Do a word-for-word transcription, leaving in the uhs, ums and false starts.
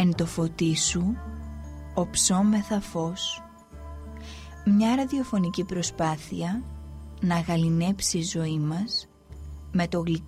Εν το φωτί σου οψόμεθα φως. Μια ραδιοφωνική προσπάθεια να γαληνέψει η ζωή μας με το γλυκό